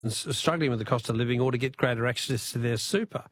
struggling with the cost of living or to get greater access to their super.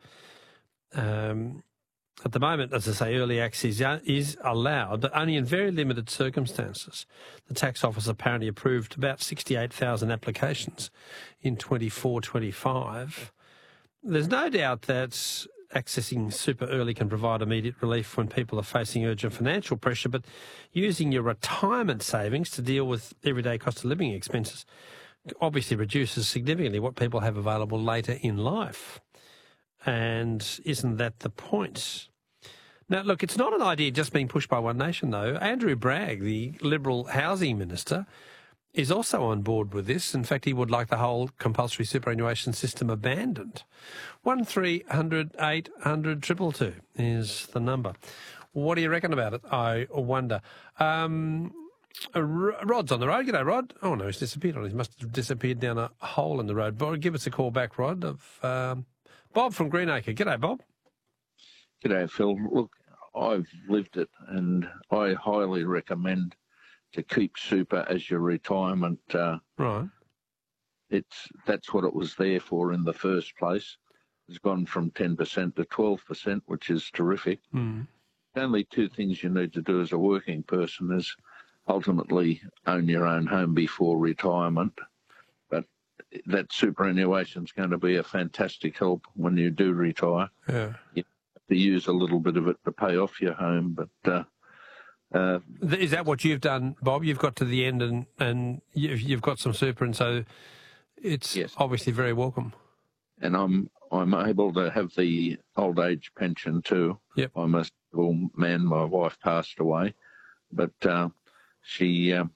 At the moment, as I say, early access is allowed, but only in very limited circumstances. The tax office apparently approved about 68,000 applications in 24-25. There's no doubt that accessing super early can provide immediate relief when people are facing urgent financial pressure, but using your retirement savings to deal with everyday cost of living expenses obviously reduces significantly what people have available later in life. And isn't that the point? Now, look, it's not an idea just being pushed by One Nation, though. Andrew Bragg, the Liberal Housing Minister, is also on board with this. In fact, he would like the whole compulsory superannuation system abandoned. 1300 800 222 is the number. What do you reckon about it, I wonder? Rod's on the road. G'day, Rod. Oh, no, he's disappeared. He must have disappeared down a hole in the road. But give us a call back, Rod, of Bob from Greenacre. G'day, Bob. G'day, Phil. Look, I've lived it, and I highly recommend to keep super as your retirement. Right. That's what it was there for in the first place. It's gone from 10% to 12%, which is terrific. Mm. The only two things you need to do as a working person is ultimately own your own home before retirement. But that superannuation is going to be a fantastic help when you do retire. Yeah. You have to use a little bit of it to pay off your home, but is that what you've done, Bob? You've got to the end and you've got some super, and so it's obviously very welcome. And I'm able to have the old age pension too. Yep. I'm a single man. My wife passed away, but you're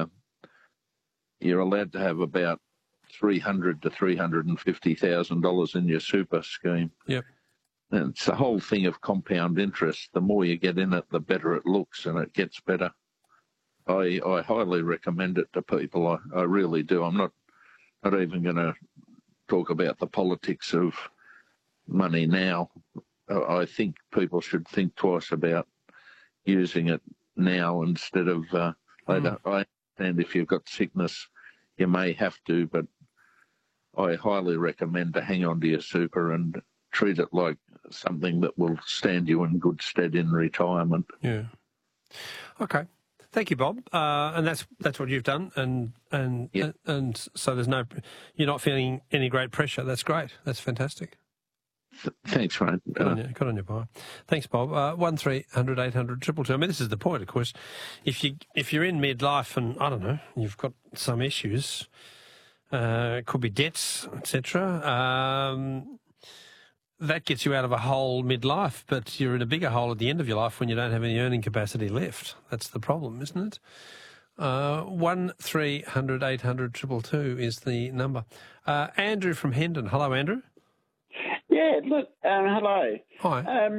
allowed to have about $300,000 to $350,000 in your super scheme. Yep. And it's the whole thing of compound interest. The more you get in it, the better it looks, and it gets better. I highly recommend it to people. I really do. I'm not even going to talk about the politics of money now. I think people should think twice about using it now instead of later. I understand if you've got sickness, you may have to, but I highly recommend to hang on to your super and treat it like something that will stand you in good stead in retirement. Yeah. Okay. Thank you, Bob. And that's what you've done, and so you're not feeling any great pressure. That's great. That's fantastic. Thanks, mate. Good on you, Bob. Thanks, Bob. 1300 800 222. I mean, this is the point, of course. If you're in midlife and I don't know, you've got some issues, it could be debts, etc. That gets you out of a hole midlife, but you're in a bigger hole at the end of your life when you don't have any earning capacity left. That's the problem, isn't it? 1300 800 222 is the number. Andrew from Hendon. Hello, Andrew. Yeah, look, hello. Hi.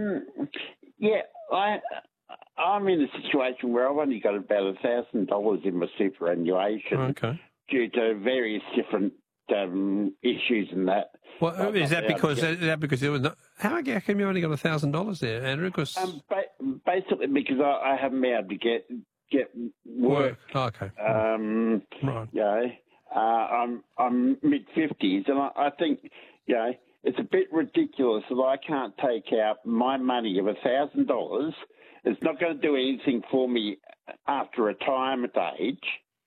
I'm in a situation where I've only got about $1,000 in my superannuation. Okay. Due to various different issues and that. Well, is that because there was how come you only got $1,000 there, Andrew? Because basically because I haven't been able to get work. Oh, okay. Right. Yeah. I'm mid-50s, and I think it's a bit ridiculous that I can't take out my money of $1,000. It's not going to do anything for me after retirement age.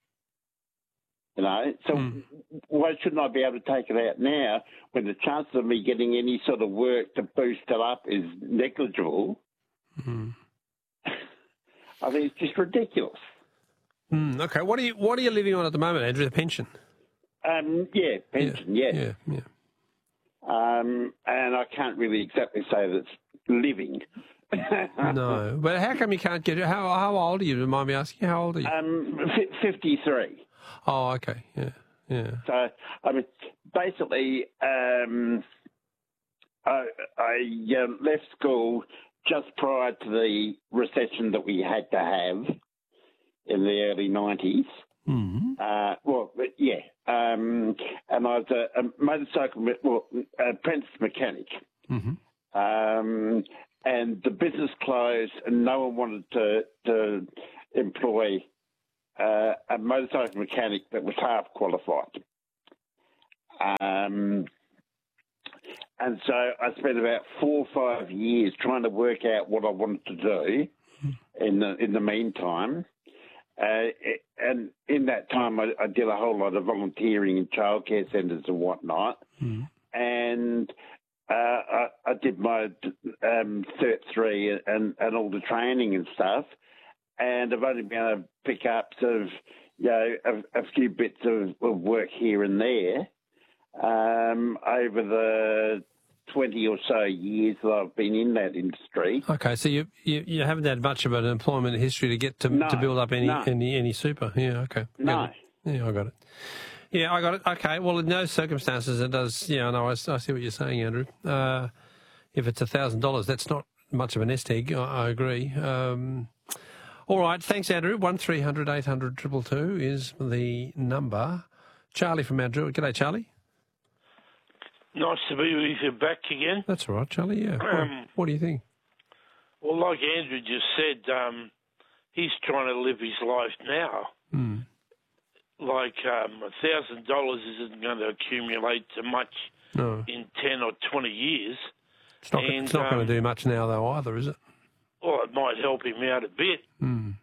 So why shouldn't I be able to take it out now when the chances of me getting any sort of work to boost it up is negligible? Mm. I think it's just ridiculous. Okay, what are you living on at the moment, Andrew? The pension? Pension. Yeah. And I can't really exactly say that it's living. No, but how come you can't get it? How old are you? Remind me asking. How old are you? 53. Oh, okay. Yeah. So, I mean, basically, I left school just prior to the recession that we had to have in the early 90s. Mm-hmm. And I was a motorcycle, apprentice mechanic. Mm-hmm. And the business closed, and no one wanted to employ a motorcycle mechanic that was half qualified. And so I spent about 4 or 5 years trying to work out what I wanted to do in the meantime. And in that time, I did a whole lot of volunteering in childcare centres and whatnot. And I did my Cert 3 and all the training and stuff. And I've only been able to pick up sort of, a few bits of work here and there over the 20 or so years that I've been in that industry. Okay, so you haven't had much of an employment history to get to build up any super. Yeah, okay. No. Yeah, I got it. Yeah, I got it. Okay, well, in those circumstances, it does. Yeah, no, I see what you're saying, Andrew. If it's $1,000, that's not much of a nest egg. I agree. All right, thanks, Andrew. 1300 800 222 is the number. Charlie from Mount Druitt. G'day, Charlie. Nice to be with you back again. That's all right, Charlie, yeah. What do you think? Well, like Andrew just said, he's trying to live his life now. Like $1,000 isn't going to accumulate to much in 10 or 20 years. It's not going to do much now, though, either, is it? Well, it might help him out a bit. And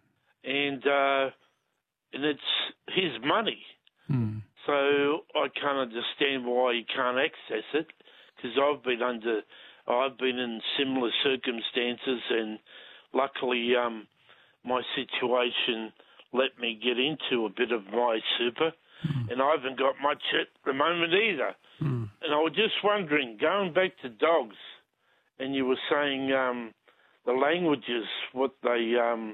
it's his money. So I can't understand why he can't access it, because I've been in similar circumstances, and luckily my situation let me get into a bit of my super, and I haven't got much at the moment either. And I was just wondering, going back to dogs, and you were saying the languages, what they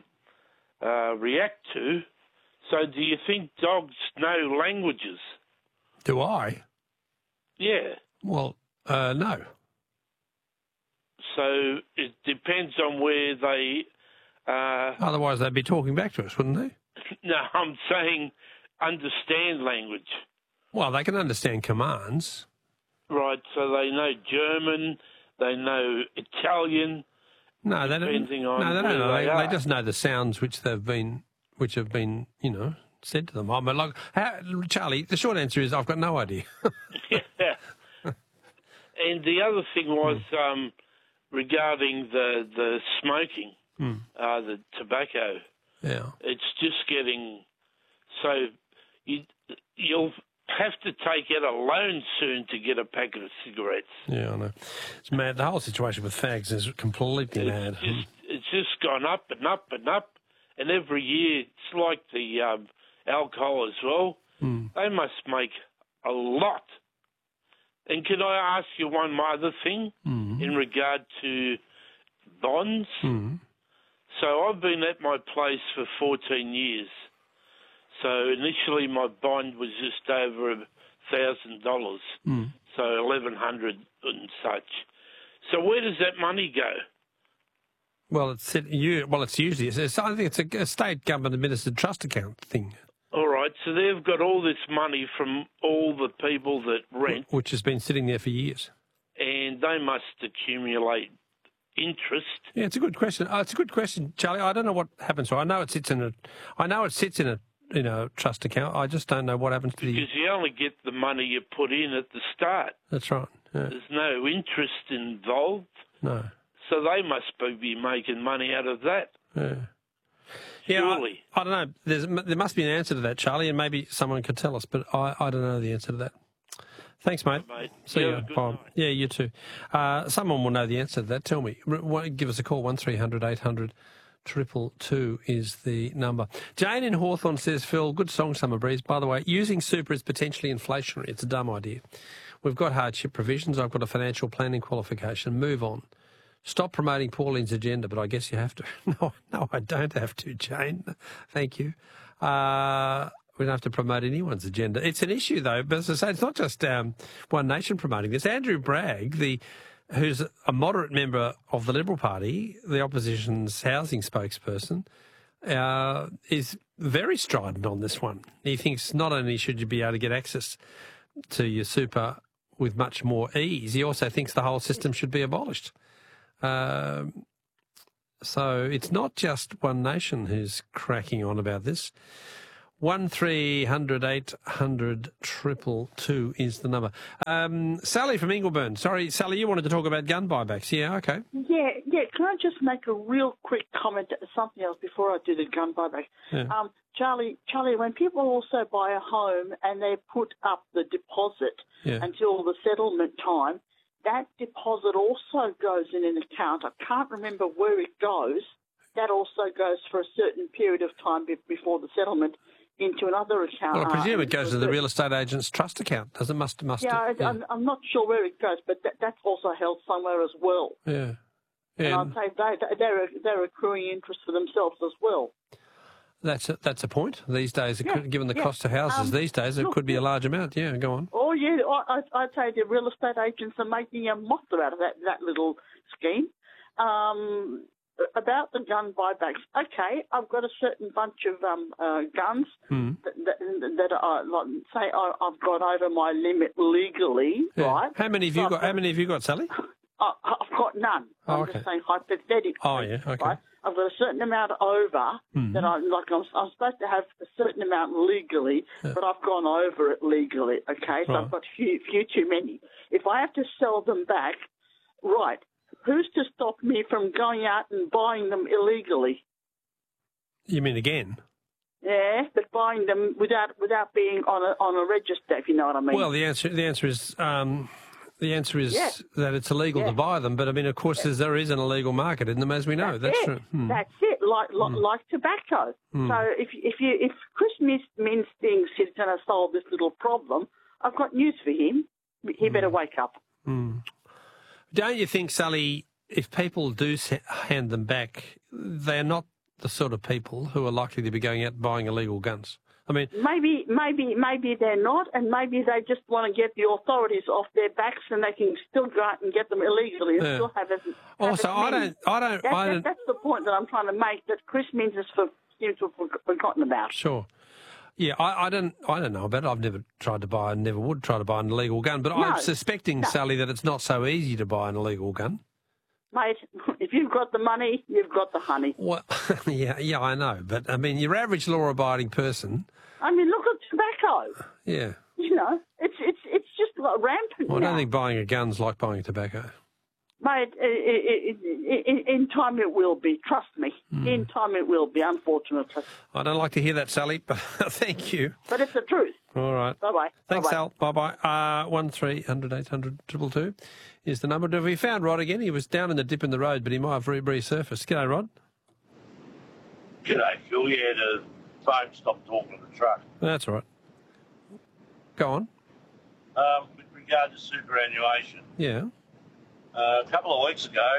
react to. So do you think dogs know languages? Do I? Yeah. Well, no. So it depends on where they... Otherwise they'd be talking back to us, wouldn't they? No, I'm saying understand language. Well, they can understand commands. Right, so they know German, they know Italian. No, they don't. No, they don't know. They just know the sounds which have been, said to them. I mean, like, Charlie, the short answer is I've got no idea. Yeah. And the other thing was regarding the smoking, the tobacco. Yeah. It's just getting so you'll have to take out a loan soon to get a packet of cigarettes. Yeah, I know. It's mad. The whole situation with fags is completely mad. It's just gone up and up and up. And every year, it's like the alcohol as well. They must make a lot. And can I ask you one other thing in regard to bonds? So I've been at my place for 14 years. So initially my bond was just over $1,000, so $1,100 and such. So where does that money go? Well, it's usually, I think it's a state government administered trust account thing. All right, so they've got all this money from all the people that rent. Which has been sitting there for years. And they must accumulate interest. Yeah, it's a good question. It's a good question, Charlie. I don't know what happens. I know it sits in a trust account. I just don't know what happens to because you only get the money you put in at the start. That's right. Yeah. There's no interest involved. No. So they must be making money out of that. Yeah. Surely. Yeah, I don't know. There must be an answer to that, Charlie, and maybe someone could tell us, but I don't know the answer to that. Thanks, mate. See you. Bye. Yeah, you too. Someone will know the answer to that. Tell me. Give us a call. 1300 800 222 is the number. Jane in Hawthorne says, Phil, good song, Summer Breeze. By the way, using super is potentially inflationary. It's a dumb idea. We've got hardship provisions. I've got a financial planning qualification. Move on. Stop promoting Pauline's agenda, but I guess you have to. No, I don't have to, Jane. Thank you. We don't have to promote anyone's agenda. It's an issue, though. But as I say, it's not just One Nation promoting this. Andrew Bragg, who's a moderate member of the Liberal Party, the opposition's housing spokesperson, is very strident on this one. He thinks not only should you be able to get access to your super with much more ease, he also thinks the whole system should be abolished. So it's not just One Nation who's cracking on about this. 1300 800 222 is the number. Sally from Ingleburn. Sorry, Sally, you wanted to talk about gun buybacks. Yeah, okay. Yeah. Can I just make a real quick comment to something else before I do the gun buyback? Yeah. Charlie, when people also buy a home and they put up the deposit until the settlement time, that deposit also goes in an account. I can't remember where it goes. That also goes for a certain period of time before the settlement into another account. Well, I presume it goes to the real estate agent's trust account. Does it? Must yeah, it? Yeah. I'm not sure where it goes, but that's also held somewhere as well. Yeah. And I'd say they're accruing interest for themselves as well. That's a point. These days, given the cost of houses these days, it could be a large amount. Yeah, go on. Oh, yeah, I'd say the real estate agents are making a monster out of that little scheme. About the gun buybacks, okay, I've got a certain bunch of guns that are, like, say I've got over my limit legally, right? How many have you got? How many have you got, Sally? I've got none. I'm just saying hypothetically. Oh, yeah, okay. Right? I've got a certain amount over that I'm supposed to have a certain amount legally, but I've gone over it legally, okay? So I've got few too many. If I have to sell them back, right, who's to stop me from going out and buying them illegally? You mean again? Yeah, but buying them without being on a register, if you know what I mean. Well, the answer is that it's illegal to buy them, but I mean, of course, there is an illegal market in them, as we know. That's true. That's it. Like tobacco. So if Chris Minns thinks he's going to solve this little problem, I've got news for him. He better wake up. Don't you think, Sally, if people do hand them back, they're not the sort of people who are likely to be going out buying illegal guns? I mean, maybe they're not, and maybe they just want to get the authorities off their backs, and they can still go out and get them illegally and still have it. Also, I don't. That's the point that I'm trying to make. That Chris Minns seems to have forgotten about. Sure. Yeah, I don't know about it. I've never tried to buy and never would try to buy an illegal gun. But I'm suspecting, Sally, that it's not so easy to buy an illegal gun. Mate, if you've got the money, you've got the honey. Well, yeah, I know. But, I mean, your average law-abiding person... I mean, look at tobacco. Yeah. You know, it's just rampant Well, I now. don't think buying a gun's like buying tobacco. Mate, in time it will be. Trust me. In time it will be, unfortunately. I don't like to hear that, Sally, but thank you. But it's the truth. All right. Bye-bye. Thanks, Bye-bye. Sal. Bye-bye. 1300 800 222 is the number. Have we found Rod again? He was down in the dip in the road, but he might have resurfaced. G'day, Rod. G'day, Phil. Yeah, the phone stopped talking to the truck. That's all right. Go on. With regard to superannuation, Yeah. a couple of weeks ago,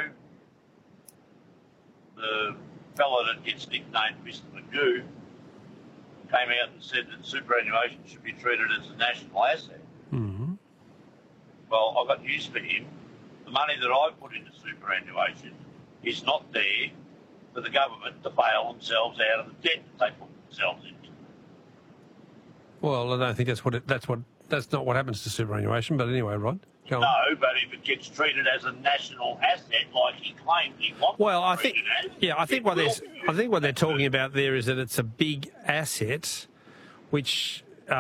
the fellow that gets nicknamed Mr. Magoo came out and said that superannuation should be treated as a national asset. Mm-hmm. Well, I've got news for him. The money that I put into superannuation is not there for the government to bail themselves out of the debt that they put themselves into. Well, I don't think that's not what happens to superannuation. But anyway, Rod, go on. No, but if it gets treated as a national asset, like he claimed he wants. Well, I think what they're talking about there is that it's a big asset, which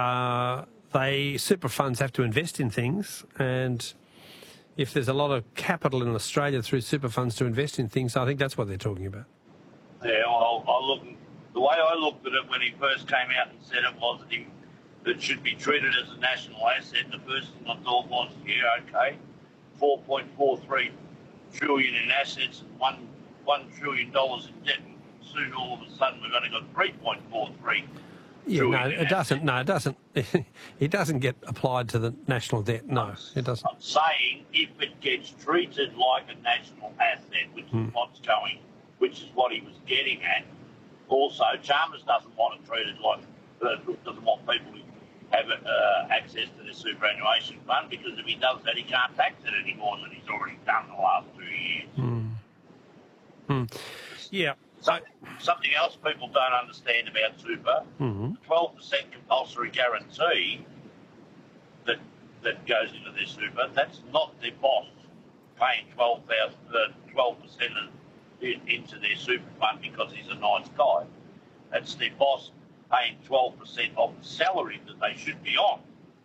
super funds have to invest in things, and if there's a lot of capital in Australia through super funds to invest in things, I think that's what they're talking about. Yeah, well, the way I looked at it when he first came out and said it was that it should be treated as a national asset, the first thing I thought was, yeah, okay, 4.43 trillion in assets and $1 trillion in debt, and soon all of a sudden we've only got 3.43. Yeah, no, it doesn't. No, it doesn't. It doesn't get applied to the national debt. No, it doesn't. I'm saying if it gets treated like a national asset, which is what he was getting at. Also, Chalmers doesn't want it treated like doesn't want people to have access to the superannuation fund, because if he does that, he can't tax it any more than he's already done the last 2 years. Yeah. So, something else people don't understand about super, 12% compulsory guarantee that goes into their super, that's not their boss paying 12% into their super fund because he's a nice guy. That's their boss paying 12% of the salary that they should be on,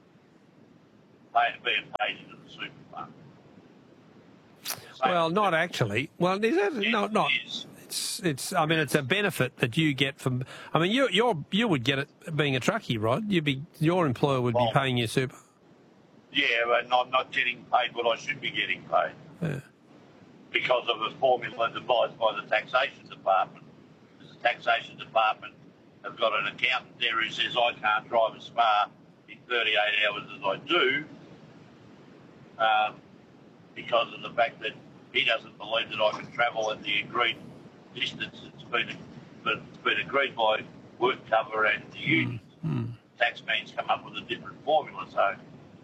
being paid into the super fund. Well, not actually. Well, is that, no, not. It's. I mean, it's a benefit that you get from. I mean, you would get it being a truckie, Rod. Your employer would be paying you super. Yeah, but I'm not getting paid what I should be getting paid. Yeah. Because of a formula devised by the taxation department. The taxation department have got an accountant there who says I can't drive a Spa in 38 hours as I do, because of the fact that he doesn't believe that I can travel at the agreed distance it's been agreed by work cover and the unions. Taxman's come up with a different formula, so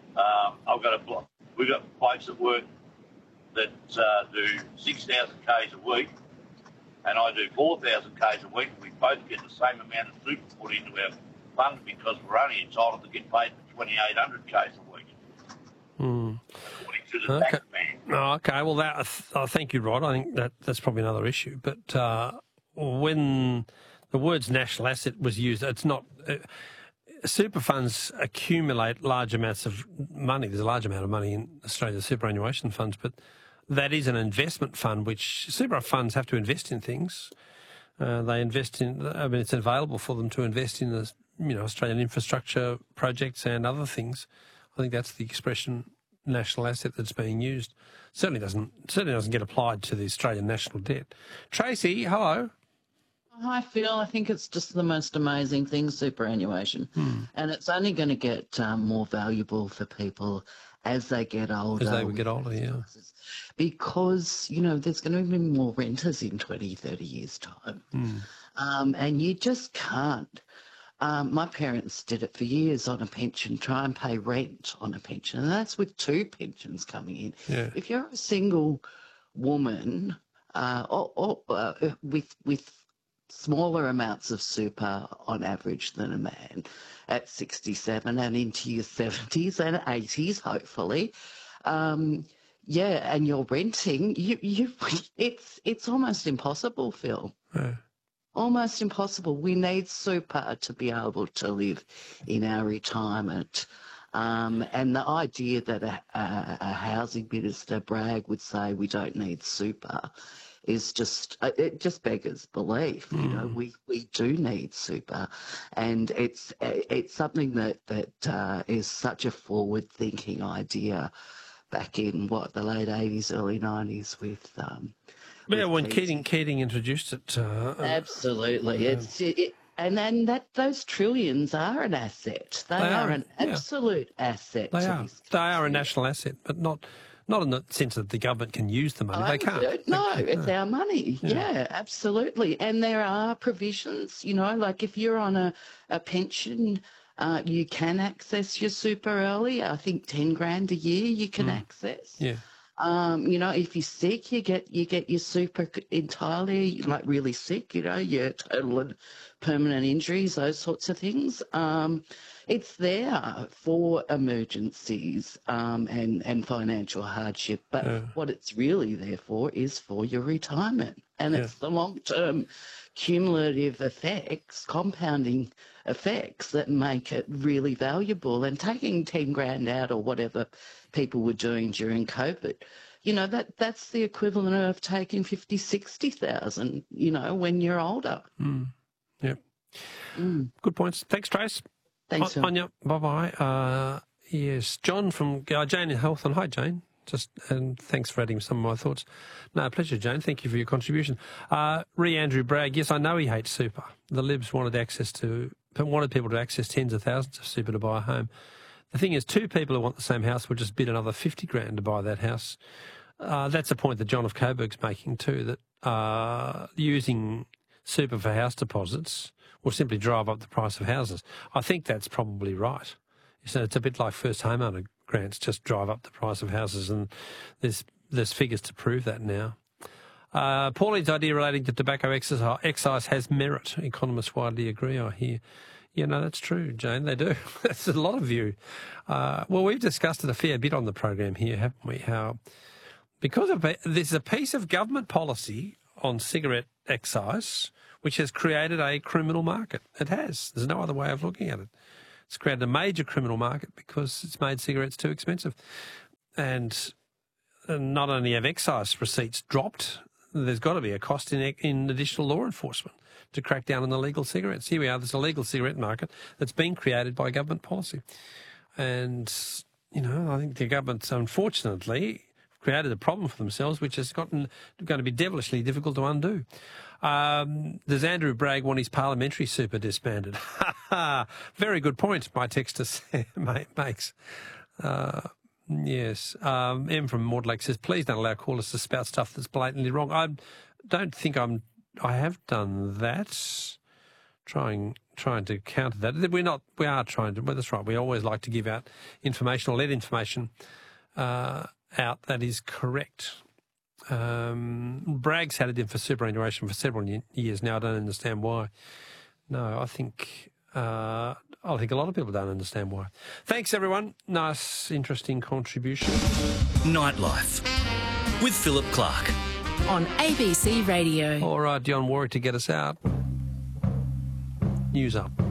we've got blokes at work that do 6,000 Ks a week, and I do 4,000 Ks a week. We both get the same amount of super put into our fund because we're only entitled to get paid for 2,800 Ks a week. According to the tax man. Oh, okay, well, thank you, Rod. I think that's probably another issue. But when the words national asset was used, it's not... super funds accumulate large amounts of money. There's a large amount of money in Australia's superannuation funds, but that is an investment fund, which super funds have to invest in things. They invest in... I mean, it's available for them to invest in the, Australian infrastructure projects and other things. I think that's the expression national asset that's being used. Certainly doesn't get applied to the Australian national debt. Tracy, hello. Hi, Phil. I think it's just the most amazing thing, superannuation. And it's only going to get more valuable for people as they get older. As they would get older, yeah. Because, there's going to be more renters in 20, 30 years' time. And you just can't. My parents did it for years on a pension, try and pay rent on a pension. And that's with 2 pensions coming in. Yeah. If you're a single woman with smaller amounts of super on average than a man at 67 and into your 70s and 80s, hopefully. And you're renting, it's almost impossible, Phil. Yeah. Almost impossible. We need super to be able to live in our retirement. And the idea that a housing minister, Bragg, would say we don't need super is it just beggars belief. We do need super, and it's something that is such a forward-thinking idea back in the late 80s, early 90s with when Keating introduced it. Absolutely, and then those trillions are an asset. They are an absolute asset. They are a national asset, but not in the sense that the government can use the money. They can't. No, it's our money. Yeah, absolutely. And there are provisions, like if you're on a pension, you can access your super early. I think 10 grand a year you can access. Yeah. If you're sick, you get your super entirely, like really sick, your total and permanent injuries, those sorts of things. It's there for emergencies and financial hardship, but what it's really there for is for your retirement. And it's the long-term cumulative effects, compounding effects that make it really valuable. And taking 10 grand out or whatever people were doing during COVID, that's the equivalent of taking 50, 60,000, when you're older. Yep. Good points. Thanks, Trace. Thanks, Anya. Bye-bye. Yes, John from Jane in Health. And hi, Jane. And thanks for adding some of my thoughts. No, pleasure, Jane. Thank you for your contribution. Andrew Bragg. Yes, I know he hates super. The Libs wanted people to access tens of thousands of super to buy a home. The thing is, 2 people who want the same house would just bid another 50 grand to buy that house. That's a point that John of Coburg's making too, that using super for house deposits will simply drive up the price of houses. I think that's probably right. So it's a bit like first homeowner grants, just drive up the price of houses, and there's figures to prove that now. Pauline's idea relating to tobacco excise has merit. Economists widely agree, I hear. Yeah, no, that's true, Jane, they do. That's a lot of you. Well, we've discussed it a fair bit on the program here, haven't we, how because this is a piece of government policy on cigarette excise, which has created a criminal market. It has. There's no other way of looking at it. It's created a major criminal market because it's made cigarettes too expensive. And not only have excise receipts dropped, there's got to be a cost in additional law enforcement to crack down on illegal cigarettes. Here we are, there's a legal cigarette market that's been created by government policy. And, you know, I think the government's unfortunately created a problem for themselves, which is going to be devilishly difficult to undo. Does Andrew Bragg want his parliamentary super disbanded? Very good point, my texter makes. Yes. M from Mortlake says, please don't allow callers to spout stuff that's blatantly wrong. I don't think I have done that. Trying to counter that. We are trying to, well, that's right. We always like to give out information or let information out that is correct. Bragg's had it in for superannuation for several years now. I don't understand why. No, I think a lot of people don't understand why. Thanks, everyone. Nice, interesting contribution. Nightlife with Philip Clark on ABC Radio. All right, Dionne Warwick to get us out. News up.